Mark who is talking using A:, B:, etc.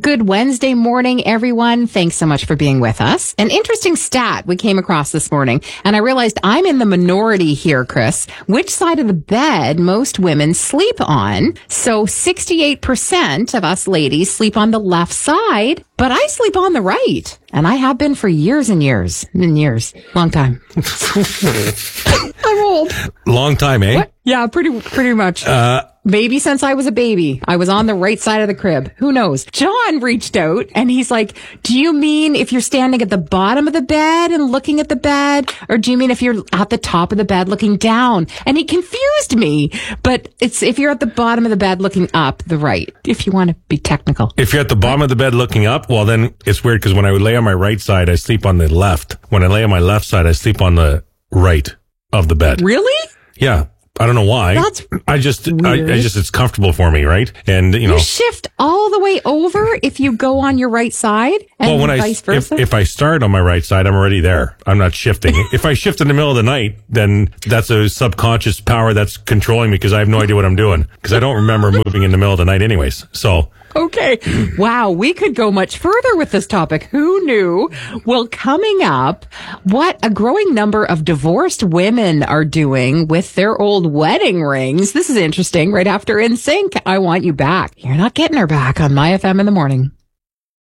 A: Good Wednesday morning, everyone. Thanks so much for being with us. An interesting stat we came across this morning, and I realized I'm in the minority here, Chris. Which side of the bed most women sleep on? So 68% of us ladies sleep on the left side, but I sleep on the right. And I have been for years and years and years. Long time. I'm old.
B: Long time, eh?
A: What? Yeah, pretty much. Maybe since I was a baby. I was on the right side of the crib. Who knows? John reached out and he's like, do you mean if you're standing at the bottom of the bed and looking at the bed? Or do you mean if you're at the top of the bed looking down? And he confused me. But it's if you're at the bottom of the bed looking up, the right, if you want to be technical.
B: If you're at the bottom of the bed looking up, well, then it's weird because when I lay on my right side, I sleep on the left. When I lay on my left side, I sleep on the right of the bed.
A: Really?
B: Yeah. I don't know why.
A: That's
B: I just, it's comfortable for me, right? And,
A: you shift all the way over if you go on your right side and vice versa?
B: If I start on my right side, I'm already there. I'm not shifting. If I shift in the middle of the night, then that's a subconscious power that's controlling me because I have no idea what I'm doing because I don't remember moving in the middle of the night anyways. So.
A: Okay. Wow. We could go much further with this topic. Who knew? Well, coming up, what a growing number of divorced women are doing with their old wedding rings. This is interesting. Right after NSYNC, I Want You Back. You're not getting her back on My FM in the morning.